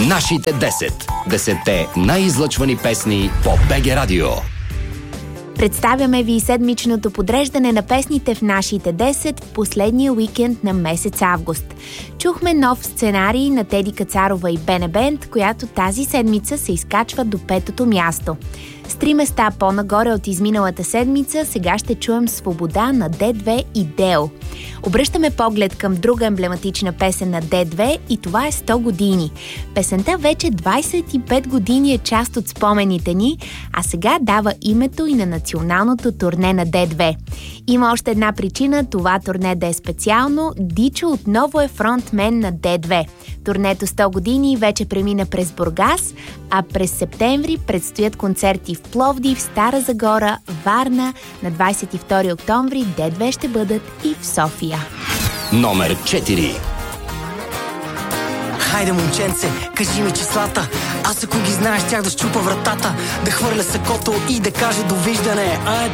Нашите 10. 10-те най-излъчвани песни по БГ Радио. Представяме ви седмичното подреждане на песните в нашите 10 в последния уикенд на месец август. Чухме нов сценарий на Теди Кацарова и Бене Бенд, която тази седмица се изкачва до 5-то място. С 3 места по-нагоре от изминалата седмица сега ще чуем Свобода на Д2 и Део. Обръщаме поглед към друга емблематична песен на Д2 и това е 100 години. Песента вече 25 години е част от спомените ни, а сега дава името и на националното турне на Д2. Има още една причина това турне да е специално. Дичо отново е фронтмен на Д2. Турнето 100 години вече премина през Бургас, а през септември предстоят концерти в Пловдив, Стара Загора, Варна. На 22 октомври Д2 ще бъдат и в София. Номер 4. Хайде, момченце, кажи ми числата. Аз ако ги знаеш, тях да щупа вратата, да хвърля сакото и да кажа довиждане.